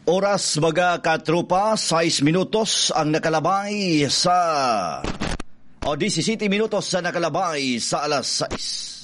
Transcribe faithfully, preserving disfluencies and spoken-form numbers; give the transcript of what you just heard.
Oras mga katropa, sais minutos ang nakalabay sa... O, disisiti minutos sa nakalabay sa alas sais.